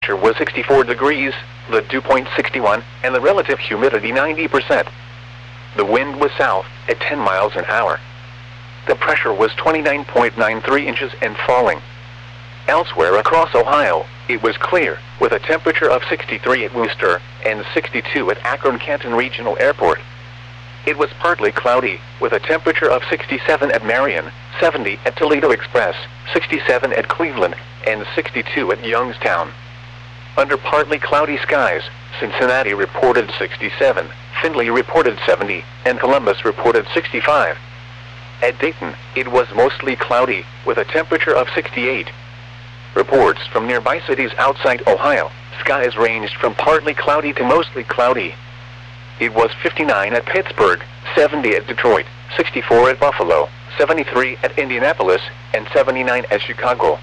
temperature was 64 degrees, the dew point 61, and the relative humidity 90%. The wind was south, at 10 miles an hour. The pressure was 29.93 inches and falling. Elsewhere across Ohio, it was clear, with a temperature of 63 at Wooster, and 62 at Akron-Canton Regional Airport. It was partly cloudy, with a temperature of 67 at Marion, 70 at Toledo Express, 67 at Cleveland, and 62 at Youngstown. Under partly cloudy skies, Cincinnati reported 67, Findlay reported 70, and Columbus reported 65. At Dayton, it was mostly cloudy, with a temperature of 68. Reports from nearby cities outside Ohio, skies ranged from partly cloudy to mostly cloudy. It was 59 at Pittsburgh, 70 at Detroit, 64 at Buffalo, 73 at Indianapolis, and 79 at Chicago.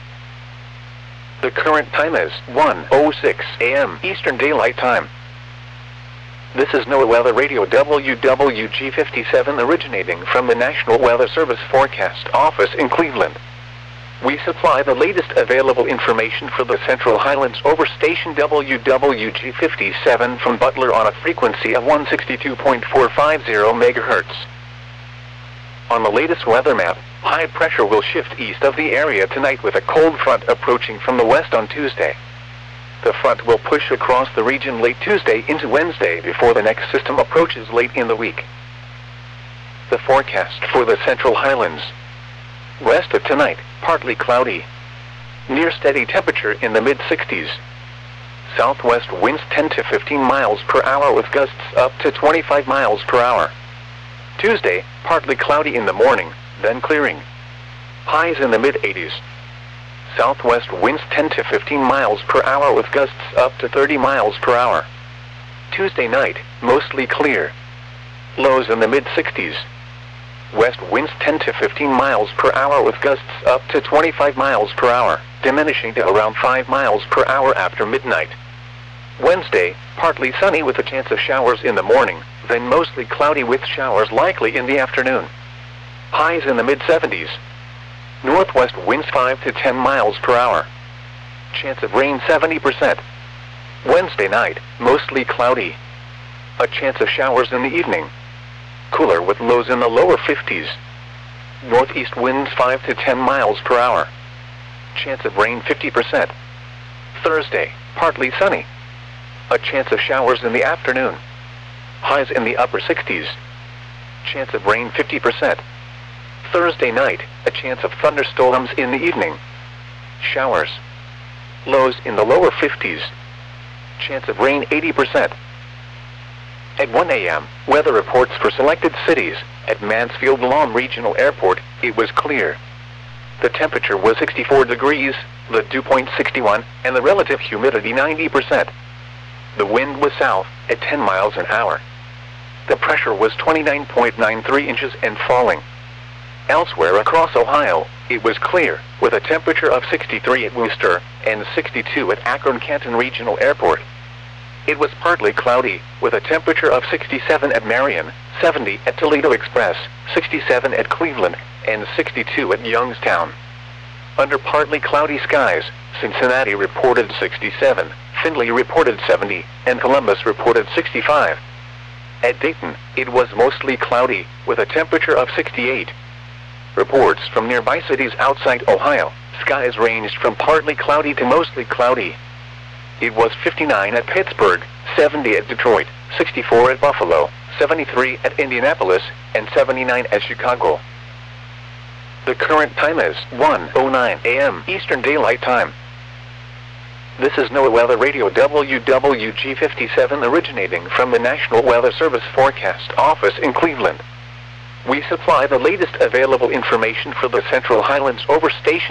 The current time is 1:06 a.m. Eastern Daylight Time. This is NOAA Weather Radio WWG57 originating from the National Weather Service Forecast Office in Cleveland. We supply the latest available information for the Central Highlands over station WWG57 from Butler on a frequency of 162.450 MHz. On the latest weather map, high pressure will shift east of the area tonight with a cold front approaching from the west on Tuesday. The front will push across the region late Tuesday into Wednesday before the next system approaches late in the week. The forecast for the Central Highlands. West of tonight, partly cloudy. Near steady temperature in the mid-60s. Southwest winds 10 to 15 miles per hour with gusts up to 25 miles per hour. Tuesday, partly cloudy in the morning, then clearing. Highs in the mid-80s. Southwest winds 10 to 15 miles per hour with gusts up to 30 miles per hour. Tuesday night, mostly clear. Lows in the mid-60s. West winds 10 to 15 miles per hour with gusts up to 25 miles per hour, diminishing to around 5 miles per hour after midnight. Wednesday, partly sunny with a chance of showers in the morning, then mostly cloudy with showers likely in the afternoon. Highs in the mid-70s. Northwest winds 5 to 10 miles per hour. Chance of rain 70%. Wednesday night, mostly cloudy. A chance of showers in the evening. Cooler with lows in the lower 50s. Northeast winds 5 to 10 miles per hour. Chance of rain 50%. Thursday, partly sunny. A chance of showers in the afternoon. Highs in the upper 60s. Chance of rain 50%. Thursday night, a chance of thunderstorms in the evening. Showers. Lows in the lower 50s. Chance of rain 80%. At 1 a.m., weather reports for selected cities. At Mansfield-Lom Regional Airport, it was clear. The temperature was 64 degrees, the dew point 61, and the relative humidity 90%. The wind was south, at 10 miles an hour. The pressure was 29.93 inches and falling. Elsewhere across Ohio, it was clear, with a temperature of 63 at Wooster, and 62 at Akron-Canton Regional Airport. It was partly cloudy, with a temperature of 67 at Marion, 70 at Toledo Express, 67 at Cleveland, and 62 at Youngstown. Under partly cloudy skies, Cincinnati reported 67, Findlay reported 70, and Columbus reported 65. At Dayton, it was mostly cloudy, with a temperature of 68. Reports from nearby cities outside Ohio, skies ranged from partly cloudy to mostly cloudy. It was 59 at Pittsburgh, 70 at Detroit, 64 at Buffalo, 73 at Indianapolis, and 79 at Chicago. The current time is 1:09 a.m. Eastern Daylight Time. This is NOAA Weather Radio WWG57 originating from the National Weather Service Forecast Office in Cleveland. We supply the latest available information for the Central Highlands over station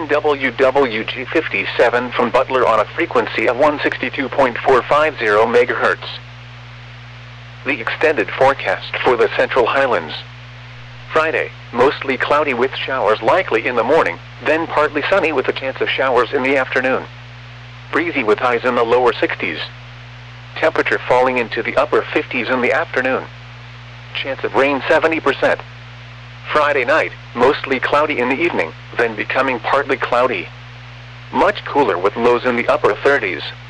WWG57 from Butler on a frequency of 162.450 MHz. The extended forecast for the Central Highlands. Friday, mostly cloudy with showers likely in the morning, then partly sunny with a chance of showers in the afternoon. Breezy with highs in the lower 60s. Temperature falling into the upper 50s in the afternoon. Chance of rain 70%. Friday night, mostly cloudy in the evening, then becoming partly cloudy. Much cooler with lows in the upper 30s.